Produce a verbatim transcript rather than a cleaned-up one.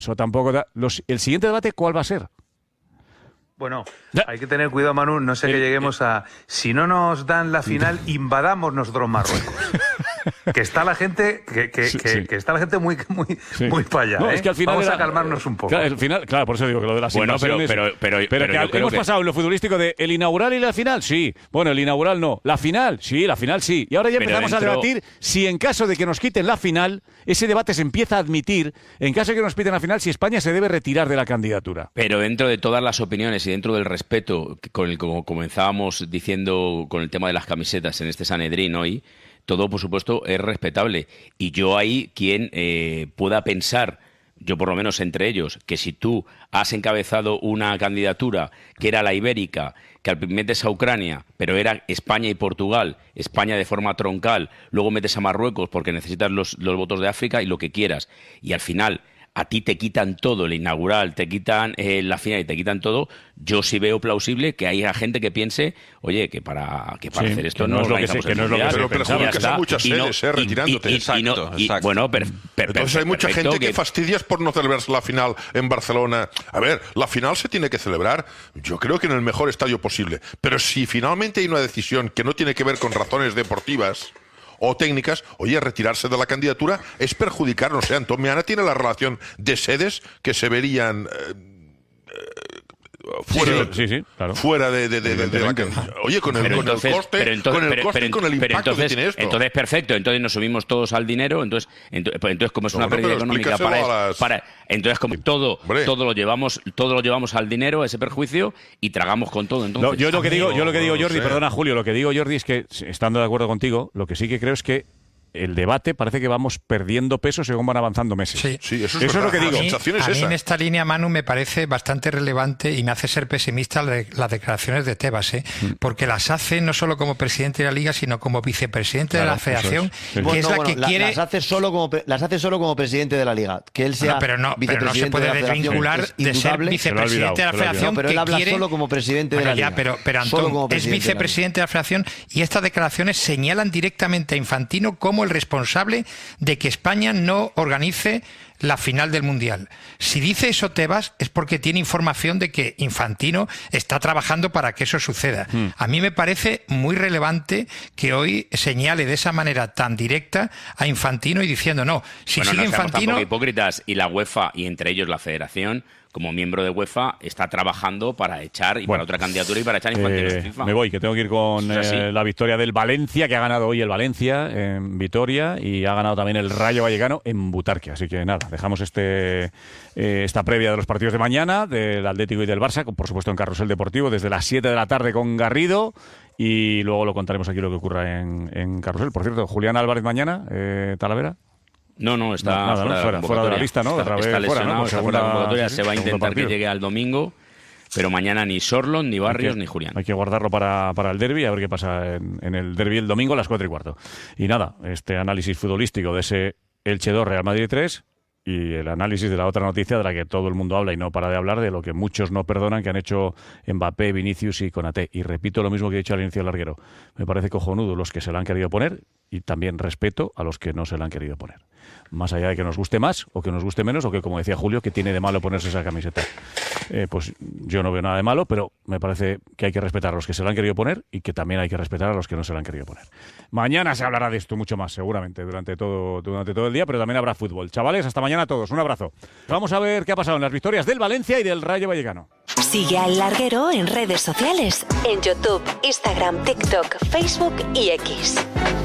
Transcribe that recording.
Eso tampoco da... Los... ¿El siguiente debate cuál va a ser? Bueno, hay que tener cuidado, Manu, no sé que lleguemos a... Si no nos dan la final, invadamos nosotros Marruecos. Que está la gente que, que, sí, que, sí. que está la gente muy muy sí. muy para allá. No, ¿eh? Es que al final vamos era, a calmarnos un poco. Claro, al final, claro, por eso digo que lo de las bueno, invasiones... Pero, pero, pero, pero, pero que hemos que... pasado en lo futbolístico de el inaugural y la final, sí. Bueno, el inaugural no. La final, sí, la final sí. Y ahora ya empezamos dentro... a debatir si en caso de que nos quiten la final, ese debate se empieza a admitir, en caso de que nos quiten la final, si España se debe retirar de la candidatura. Pero dentro de todas las opiniones y dentro del respeto, con el como comenzábamos diciendo con el tema de las camisetas en este Sanedrín hoy, todo, por supuesto, es respetable. Y yo ahí, quien eh, pueda pensar, yo por lo menos entre ellos, que si tú has encabezado una candidatura que era la ibérica, que metes a Ucrania, pero era España y Portugal, España de forma troncal, luego metes a Marruecos porque necesitas los, los votos de África y lo que quieras, y al final... a ti te quitan todo, el inaugural, te quitan eh, la final y te quitan todo, yo sí veo plausible que haya gente que piense, oye, que para que para sí, hacer esto no, no es lo que se, que no es lo que se pero, pero seguro que son muchas sedes, eh, retirándote. Y, y, exacto, y no, y, exacto. Bueno, per, per, entonces hay mucha gente que, que fastidias por no celebrarse la final en Barcelona. A ver, la final se tiene que celebrar, yo creo que en el mejor estadio posible, pero si finalmente hay una decisión que no tiene que ver con razones deportivas o técnicas, oye, retirarse de la candidatura es perjudicar, no sé, Antón Meana tiene la relación de sedes que se verían eh, eh, fuera, sí, sí, sí, claro. fuera de, de, de, de, de la candidatura. Oye, con el, con entonces, el coste, pero entonces, con el pero, coste pero, y con el impacto entonces, que tiene esto. Entonces, perfecto, entonces nos subimos todos al dinero, entonces, entonces, entonces como es una no, pérdida económica para, las... para entonces como todo, todo lo llevamos, todo lo llevamos al dinero, ese perjuicio, y tragamos con todo. Entonces, no, yo lo que digo, yo lo que digo, Jordi, no sé. perdona Julio, lo que digo, Jordi, es que estando de acuerdo contigo, lo que sí que creo es que el debate parece que vamos perdiendo peso según van avanzando meses. Sí, sí eso, es, eso es lo que digo. A mí, es a mí en esta línea, Manu, me parece bastante relevante y me hace ser pesimista las declaraciones de Tebas, ¿eh? Mm. porque las hace no solo como presidente de la Liga, sino como vicepresidente claro, de la Federación, es. Sí. que bueno, es la bueno, que la, quiere... Las hace, solo como, las hace solo como presidente de la Liga. Que él sea no, pero no, vicepresidente pero no se puede de la desvincular es de ser vicepresidente de la Federación. No, pero él habla quiere... solo como presidente bueno, de la ya, Liga. Pero, pero Antón, es vicepresidente de la Federación y estas declaraciones señalan directamente a Infantino como el responsable de que España no organice la final del Mundial. Si dice eso Tebas es porque tiene información de que Infantino está trabajando para que eso suceda. Mm. A mí me parece muy relevante que hoy señale de esa manera tan directa a Infantino y diciendo no, si bueno, sigue no seamos Infantino... tampoco hipócritas, y la UEFA, y entre ellos la Federación, como miembro de UEFA, está trabajando para echar y bueno, para otra candidatura y para echar Infantino eh, de FIFA. Me voy, que tengo que ir con eh, la victoria del Valencia, que ha ganado hoy el Valencia en Vitoria y ha ganado también el Rayo Vallecano en Butarque. Así que nada, dejamos este eh, esta previa de los partidos de mañana, del Atlético y del Barça, por supuesto en Carrusel Deportivo, desde las siete de la tarde con Garrido. Y luego lo contaremos aquí lo que ocurra en, en Carrusel. Por cierto, Julián Álvarez mañana, eh, Talavera. No, no, está no, nada, fuera, no, fuera, de fuera de la lista, ¿no? Está, Otra vez está lesionado, fuera, ¿no? está fuera de la convocatoria, sí, se va a intentar que llegue al domingo, pero mañana ni Sorlon, ni Barrios, que, ni Julián. Hay que guardarlo para, para el derbi, a ver qué pasa en, en el derbi el domingo a las cuatro y cuarto. Y nada, este análisis futbolístico de ese Elche dos, Real Madrid tres, y el análisis de la otra noticia de la que todo el mundo habla y no para de hablar, de lo que muchos no perdonan que han hecho Mbappé, Vinicius y Konaté. Y repito lo mismo que he dicho al inicio del larguero. Me parece cojonudo los que se la han querido poner y también respeto a los que no se la han querido poner. Más allá de que nos guste más o que nos guste menos o que, como decía Julio, que tiene de malo ponerse esa camiseta. Eh, pues yo no veo nada de malo, pero me parece que hay que respetar a los que se la han querido poner y que también hay que respetar a los que no se la han querido poner. Mañana se hablará de esto mucho más, seguramente, durante todo, durante todo el día, pero también habrá fútbol. Chavales, hasta mañana a todos. Un abrazo. Vamos a ver qué ha pasado en las victorias del Valencia y del Rayo Vallecano. Sigue al Larguero en redes sociales, en YouTube, Instagram, TikTok, Facebook y X.